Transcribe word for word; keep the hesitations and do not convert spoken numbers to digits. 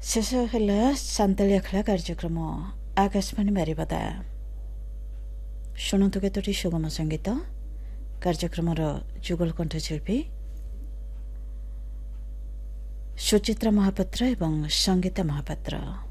ଶେଷ ହେଲା ସାନ୍ତାଳିଆ ଖେଳ କାର୍ଯ୍ୟକ୍ରମ ଆକାଶବାଣୀ ବାରିପଦା। ଶୁଣନ୍ତୁ କେତୋଟି ସୁଗମ ସଙ୍ଗୀତ। କାର୍ଯ୍ୟକ୍ରମର ଯୁଗଳ କଣ୍ଠଶିଳ୍ପୀ ସୁଚିତ୍ରା ମହାପାତ୍ର ଏବଂ ସଙ୍ଗୀତା ମହାପାତ୍ର।